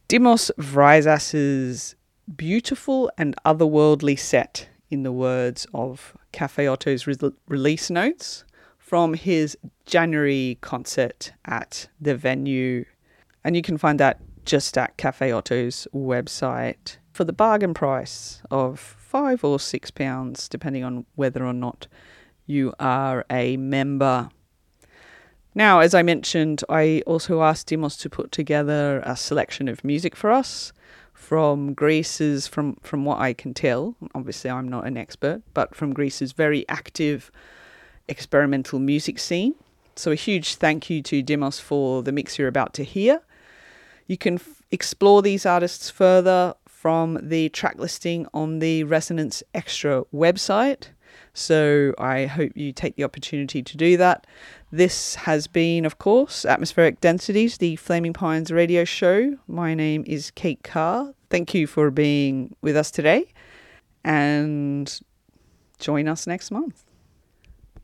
Dimos Vryzas's beautiful and otherworldly set, in the words of Cafe Oto's release notes, from his January concert at the venue. And you can find that just at Cafe Oto's website for the bargain price of £5 or £6, depending on whether or not you are a member. Now, as I mentioned, I also asked Dimos to put together a selection of music for us from Greece's, from what I can tell, obviously I'm not an expert, but from Greece's very active experimental music scene. So a huge thank you to Dimos for the mix you're about to hear. You can explore these artists further from the track listing on the Resonance Extra website. So I hope you take the opportunity to do that. This has been, of course, Atmospheric Densities, the Flaming Pines radio show. My name is Kate Carr. Thank you for being with us today, and join us next month.